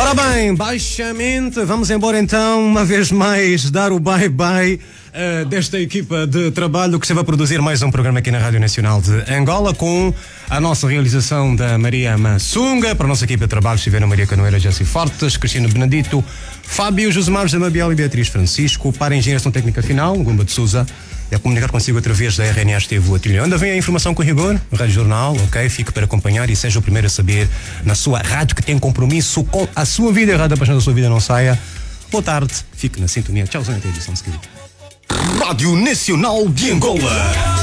Ora bem, baixamente, vamos embora então, uma vez mais, dar o bye-bye desta equipa de trabalho que esteve a produzir mais um programa aqui na Rádio Nacional de Angola, com a nossa realização da Maria Massunga. Para a nossa equipa de trabalho estiveram Maria Canoeira, Jessi Fortes, Cristina Benedito, Fábio Josemar, Mabiel e Beatriz Francisco. Para a engenharia técnica final, Gumba de Souza. E a comunicar consigo através da RNA esteve o Atilhão. Ainda vem a informação com rigor, Rádio Jornal, ok? Fique para acompanhar e seja o primeiro a saber na sua rádio que tem compromisso com a sua vida. A rádio apaixonada da sua vida não saia. Boa tarde, fique na sintonia. Tchauzinho até a edição seguinte. Rádio Nacional de Angola.